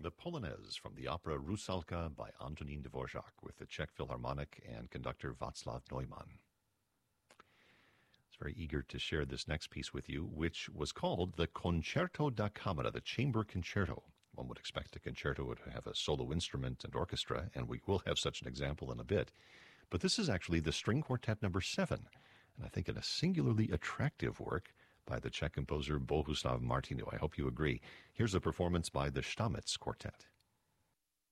The Polonaise from the opera Rusalka by Antonín Dvořák with the Czech Philharmonic and conductor Václav Neumann. I was very eager to share this next piece with you, which was called the Concerto da Camera, the Chamber Concerto. One would expect a concerto to have a solo instrument and orchestra, and we will have such an example in a bit. But this is actually the String Quartet number 7, and I think a singularly attractive work by the Czech composer Bohuslav Martinu. I hope you agree. Here's a performance by the Stamitz Quartet.